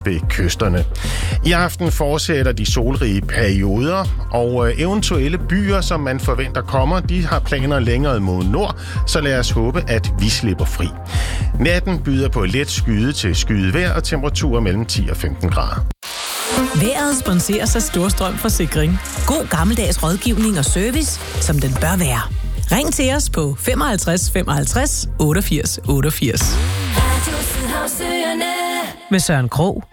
ved kysterne. I aften fortsætter de solrige perioder, og eventuelle byer, som man forventer kommer, de har planer længere mod nord, så lad os håbe, at vi slipper fri. Natten byder på let skyde til skydevejr og temperaturer mellem 10 og 15 grader. Vejret sponseres af Storstrøm Forsikring. God gammeldags rådgivning og service, som den bør være. Ring til os på 55 55 88 88. Med Søren Krog.